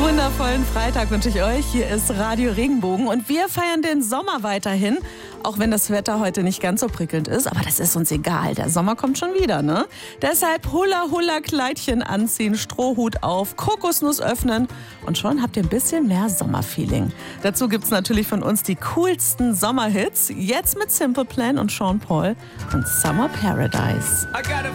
Wundervollen Freitag wünsche ich euch. Hier ist Radio Regenbogen und wir feiern den Sommer weiterhin. Auch wenn das Wetter heute nicht ganz so prickelnd ist, aber das ist uns egal. Der Sommer kommt schon wieder, ne? Deshalb Hula-Hula-Kleidchen anziehen, Strohhut auf, Kokosnuss öffnen und schon habt ihr ein bisschen mehr Sommerfeeling. Dazu gibt's natürlich von uns die coolsten Sommerhits. Jetzt mit Simple Plan und Sean Paul und Summer Paradise.